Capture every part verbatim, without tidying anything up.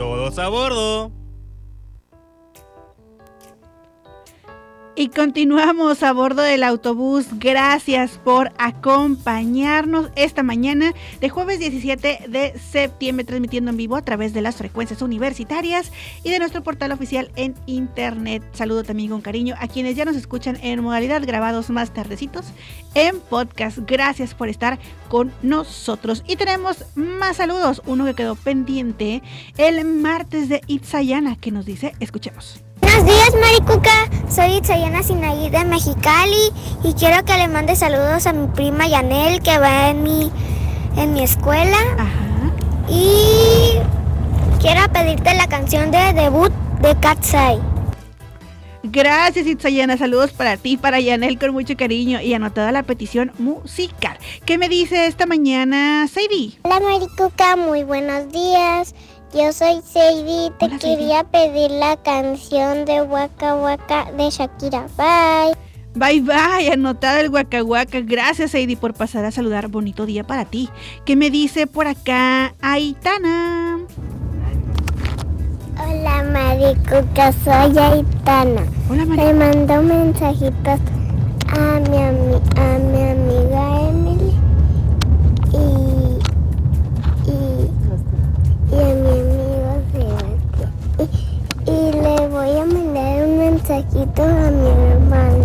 Todos a bordo. Y continuamos a bordo del autobús. Gracias por acompañarnos esta mañana de jueves diecisiete de septiembre, transmitiendo en vivo a través de las frecuencias universitarias y de nuestro portal oficial en internet. Saludo también con cariño a quienes ya nos escuchan en modalidad grabados más tardecitos en podcast. Gracias por estar con nosotros. Y tenemos más saludos. Uno que quedó pendiente el martes de Itzayana, que nos dice, escuchemos. Buenos días, Maricuca. Soy Itzayana Sinaí de Mexicali y quiero que le mande saludos a mi prima Yanel, que va en mi, en mi escuela. Ajá. Y quiero pedirte la canción de debut de Cat's Eye. Gracias, Itzayana. Saludos para ti, para Yanel, con mucho cariño y anotada la petición musical. ¿Qué me dice esta mañana, Sadie? Hola, Maricuca. Muy buenos días. Yo soy Sadie, te Hola, quería Sadie. pedir la canción de Waka Waka de Shakira. Bye. Bye bye, anotada el Waka Waka. Gracias, Sadie, por pasar a saludar. Bonito día para ti. ¿Qué me dice por acá, Aitana? Hola, Maricuca, soy Aitana. Hola, María. Le mando mensajitos a mi, ami- a mi amiga Emily y, y, y a mi amigo Sebastián. Y, y le voy a mandar un mensajito a mi hermana.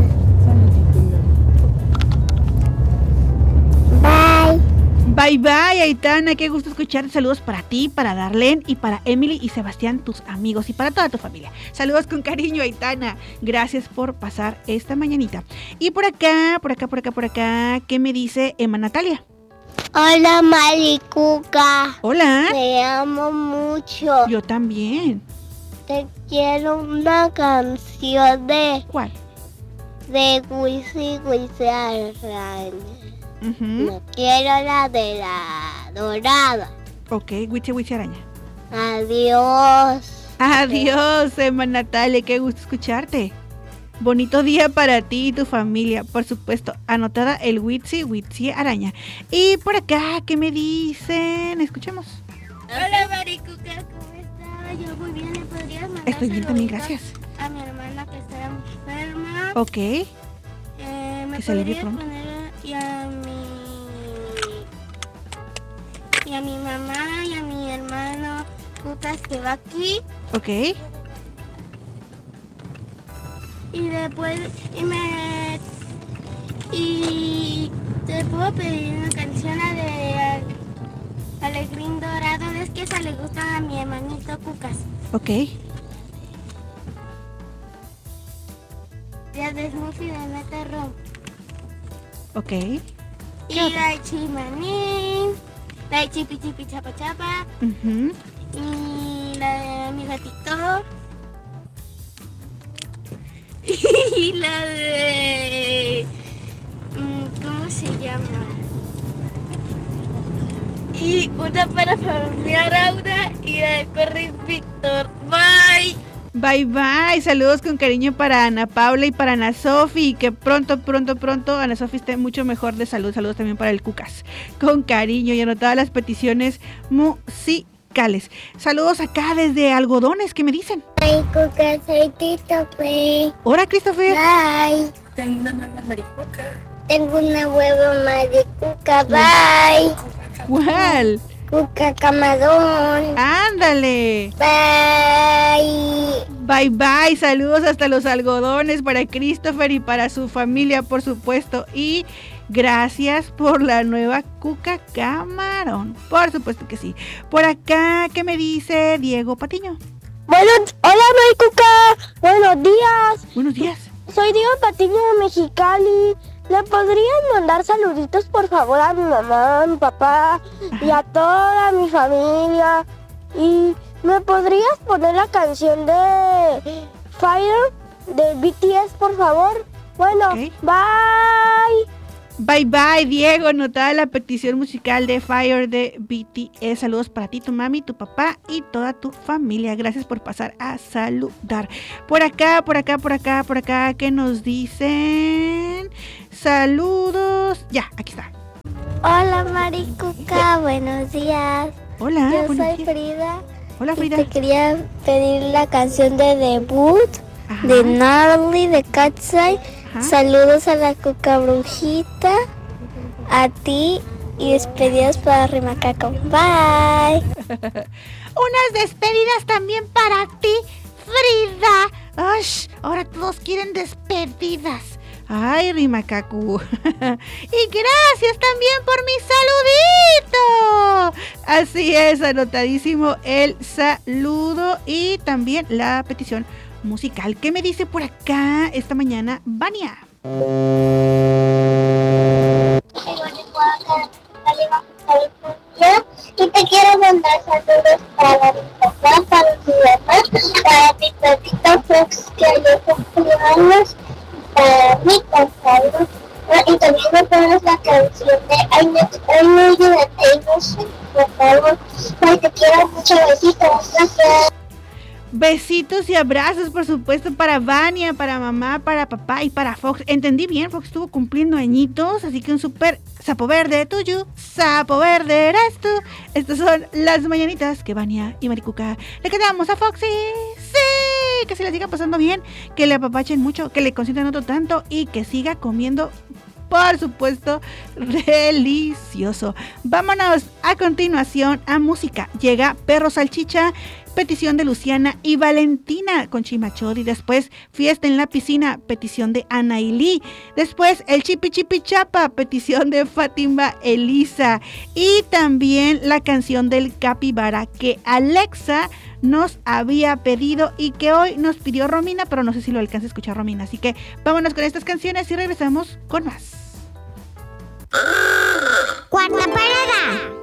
Bye. Bye bye, Aitana. Qué gusto escucharte. Saludos para ti, para Darlene y para Emily y Sebastián, tus amigos, y para toda tu familia. Saludos con cariño, Aitana. Gracias por pasar esta mañanita. Y por acá, por acá, por acá, por acá, ¿qué me dice Emma Natalia? Hola, Maricuca. Hola. Te amo mucho. Yo también. Te quiero una canción de, ¿Cuál? de Wisi Wisi Araña. Uh-huh. No quiero la de la dorada. Ok, Wichi Wichi Araña. Adiós. Adiós, Emma Natalia. Qué gusto escucharte. Bonito día para ti y tu familia. Por supuesto, anotada el Witsi Witsi Araña. Y por acá, ¿qué me dicen? Escuchemos. Hola, Maricuca, ¿cómo estás? Yo muy bien, ¿le podrías mandar Estoy bien también, saluditos gracias. a mi hermana que está enferma? Ok. Eh, ¿Me Que se alivie podrías pronto. poner y a mi y a mi mamá y a mi hermano Cucas que va aquí? Ok. Y después y me y te puedo pedir una canción la de Alegrín Dorado, es que esa le gusta a mi hermanito Cucas. Ok. Ya de Smurfy de Neterro. Ok. Y ¿Qué otra? la de Chimanín, la de Chipi Chipi Chapa Chapa Uh-huh. y la de mi gatito. Y la de... ¿Cómo se llama? Y una para familiar Aura y la de Corri Víctor. Bye. Bye bye. Saludos con cariño para Ana Paula y para Ana Sofi. Que pronto, pronto, pronto Ana Sofi esté mucho mejor de salud. Saludos también para el Cucas. Con cariño y anotadas las peticiones musicales. Saludos acá desde Algodones. ¿Qué me dicen? Ay, Cuca, soy Tito P. Hola, Christopher. Bye. Tengo una nueva maricuca. Tengo una hueva maricuca. Bye. ¿Cuál? Cuca Camarón. Ándale. Bye. Bye bye. Saludos hasta los Algodones para Christopher y para su familia, por supuesto. Y gracias por la nueva Cuca Camarón. Por supuesto que sí. Por acá, ¿qué me dice Diego Patiño? Bueno, hola, Maricuca. Buenos días. Buenos días. Soy Diego Patiño de Mexicali. ¿Le podrían mandar saluditos, por favor, a mi mamá, a mi papá y a toda mi familia? ¿Y me podrías poner la canción de Fire de B T S, por favor? Bueno, Ok. bye. Bye bye, Diego. Anotada la petición musical de Fire de B T S. Saludos para ti, tu mami, tu papá y toda tu familia. Gracias por pasar a saludar. Por acá, por acá, por acá, por acá, ¿qué nos dicen? Saludos. Ya, aquí está. Hola, Maricuca. Buenos días. Hola. Yo buenos soy días. Frida Hola, Frida. Te quería pedir la canción de debut Ajá. de Gnarly de Cat's-Eye. Ajá. Saludos a la Cuca Brujita, a ti y despedidas para Rimacaco. Bye. Unas despedidas también para ti, Frida. Ush, ahora todos quieren despedidas. Ay, Rimacacu. Y gracias también por mi saludito. Así es, anotadísimo el saludo y también la petición musical. ¿Qué me dice por acá esta mañana, Vania? Y te quiero mandar saludos para mi papá, para mi mamá, para mi perrito Fox que ayer cumplió años, para mi compadre. Y también me pones la canción de I Need You de Taylor Swift, por favor. Ay, te quiero mucho, besitos, gracias. Besitos y abrazos, por supuesto, para Vania, para mamá, para papá y para Fox. Entendí bien, Fox estuvo cumpliendo añitos, así que un súper sapo verde tuyo, sapo verde eres tú. Estas son las mañanitas que Vania y Maricuca le cantamos a Foxy. Sí, que se la siga pasando bien, que le apapachen mucho, que le consientan otro tanto y que siga comiendo, por supuesto, delicioso. Vámonos a continuación a música. Llega Perro Salchicha, petición de Luciana y Valentina con Chimachori. Después Fiesta en la Piscina, petición de Ana y Lee. Después El Chipi Chipi Chapa, petición de Fátima Elisa. Y también la canción del Capibara que Alexa nos había pedido y que hoy nos pidió Romina, pero no sé si lo alcanza a escuchar Romina. Así que vámonos con estas canciones y regresamos con más. Cuarta parada.